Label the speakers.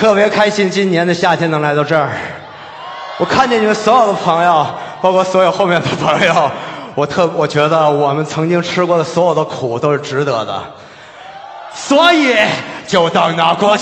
Speaker 1: 特别开心，今年的夏天能来到这儿。我看见你们所有的朋友，包括所有后面的朋友，我觉得我们曾经吃过的所有的苦都是值得的，所以就等那过去。